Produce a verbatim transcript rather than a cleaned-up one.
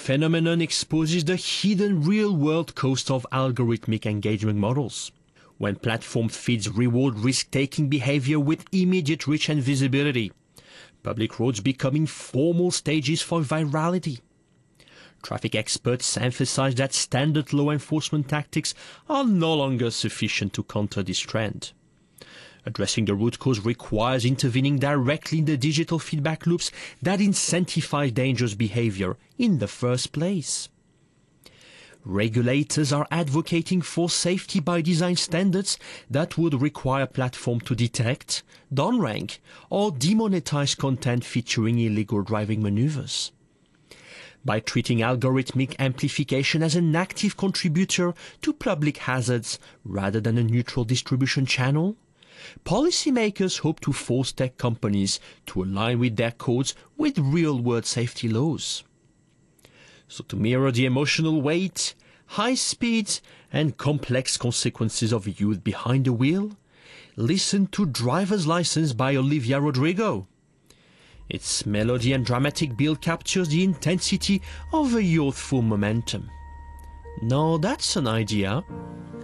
phenomenon exposes the hidden real-world cost of algorithmic engagement models. When platform feeds reward risk-taking behavior with immediate reach and visibility, public roads become informal stages for virality. Traffic experts emphasize that standard law enforcement tactics are no longer sufficient to counter this trend. Addressing the root cause requires intervening directly in the digital feedback loops that incentivize dangerous behavior in the first place. Regulators are advocating for safety by design standards that would require platforms to detect, downrank, or demonetize content featuring illegal driving maneuvers. By treating algorithmic amplification as an active contributor to public hazards rather than a neutral distribution channel, policymakers hope to force tech companies to align with their codes with real-world safety laws. So to mirror the emotional weight, high speeds, and complex consequences of youth behind the wheel, listen to Driver's License by Olivia Rodrigo. Its melody and dramatic build captures the intensity of a youthful momentum. Now that's an idea.